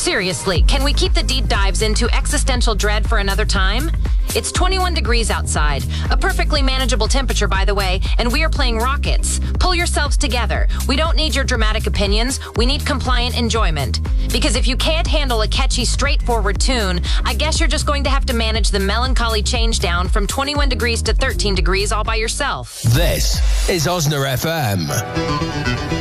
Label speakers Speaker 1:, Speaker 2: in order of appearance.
Speaker 1: Seriously, can we keep the deep dives into existential dread for another time? It's 21 degrees outside, a perfectly manageable temperature, by the way, and we are playing Rockets. Pull yourselves together. We don't need your dramatic opinions. We need compliant enjoyment. Because if you can't handle a catchy, straightforward tune, I guess you're just going to have to manage the melancholy change down from 21 degrees to 13 degrees all by yourself.
Speaker 2: This is Osna FM.